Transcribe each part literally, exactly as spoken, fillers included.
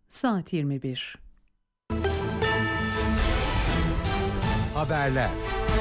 Saat yirmi bir. Haberler.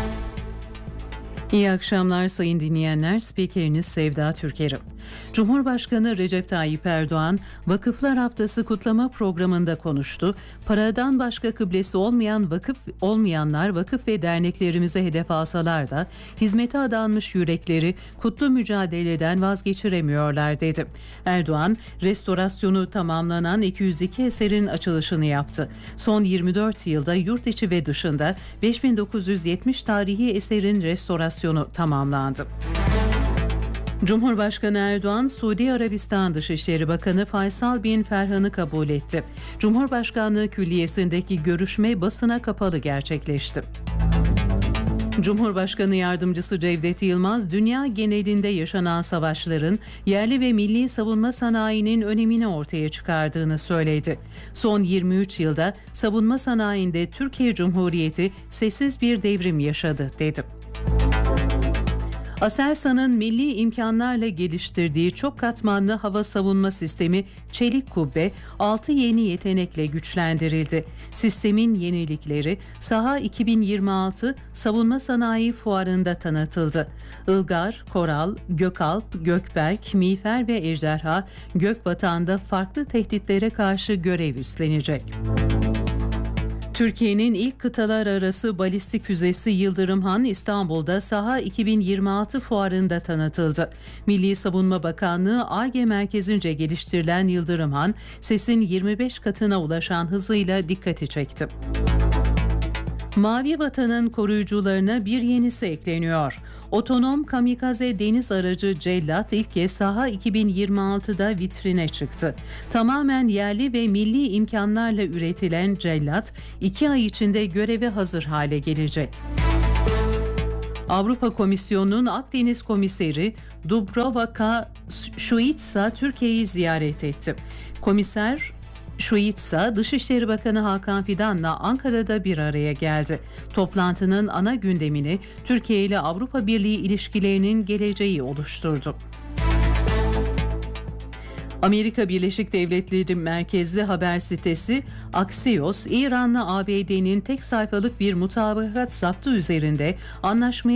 İyi akşamlar sayın dinleyenler. Spikeriniz Sevda Türker'im. Cumhurbaşkanı Recep Tayyip Erdoğan, Vakıflar Haftası kutlama programında konuştu. Paradan başka kıblesi olmayan vakıf olmayanlar vakıf ve derneklerimize hedef alsalar da hizmete adanmış yürekleri kutlu mücadeleden vazgeçiremiyorlar dedi. Erdoğan, restorasyonu tamamlanan iki yüz iki eserin açılışını yaptı. Son yirmi dört yılda yurt içi ve dışında beş bin dokuz yüz yetmiş tarihi eserin restorasyonu tamamlandı. Cumhurbaşkanı Erdoğan, Suudi Arabistan Dışişleri Bakanı Faysal bin Ferhan'ı kabul etti. Cumhurbaşkanlığı Külliyesi'ndeki görüşme basına kapalı gerçekleşti. Cumhurbaşkanı Yardımcısı Cevdet Yılmaz, dünya genelinde yaşanan savaşların yerli ve milli savunma sanayinin önemini ortaya çıkardığını söyledi. Son yirmi üç yılda savunma sanayinde Türkiye Cumhuriyeti sessiz bir devrim yaşadı dedi. Aselsan'ın milli imkanlarla geliştirdiği çok katmanlı hava savunma sistemi Çelik Kubbe altı yeni yetenekle güçlendirildi. Sistemin yenilikleri Saha iki bin yirmi altı Savunma Sanayi Fuarı'nda tanıtıldı. Ilgar, Koral, Gökalp, Gökberk, Miğfer ve Ejderha Gökbatan'da farklı tehditlere karşı görev üstlenecek. Türkiye'nin ilk kıtalar arası balistik füzesi Yıldırım Han İstanbul'da Saha iki bin yirmi altı fuarında tanıtıldı. Milli Savunma Bakanlığı Ar-Ge merkezince geliştirilen Yıldırım Han, sesin yirmi beş katına ulaşan hızıyla dikkati çekti. Mavi Vatan'ın koruyucularına bir yenisi ekleniyor. Otonom kamikaze deniz aracı Cellat ilk kez Saha iki bin yirmi altıda vitrine çıktı. Tamamen yerli ve milli imkanlarla üretilen Cellat, iki ay içinde göreve hazır hale gelecek. Avrupa Komisyonu'nun Akdeniz Komiseri Dubravka Šuica Türkiye'yi ziyaret etti. Komiser Šuica, Dışişleri Bakanı Hakan Fidan'la Ankara'da bir araya geldi. Toplantının ana gündemini Türkiye ile Avrupa Birliği ilişkilerinin geleceği oluşturdu. Amerika Birleşik Devletleri merkezli haber sitesi Axios, İran'la A B D'nin tek sayfalık bir mutabakat zaptı üzerinde anlaşmaya